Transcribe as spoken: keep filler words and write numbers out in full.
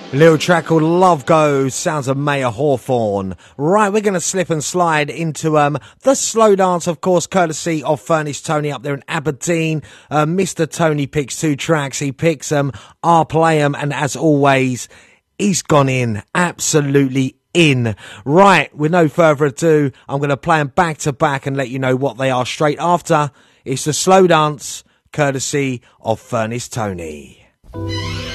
Little track called Love Goes, sounds of Mayor Hawthorne. Right, we're going to slip and slide into um the slow dance, of course, courtesy of Furnace Tony up there in Aberdeen. Uh, Mister Tony picks two tracks. He picks them, um, I'll play them, and as always, he's gone in, absolutely in. Right, with no further ado, I'm going to play them back to back and let you know what they are straight after. It's the slow dance, courtesy of Furnace Tony.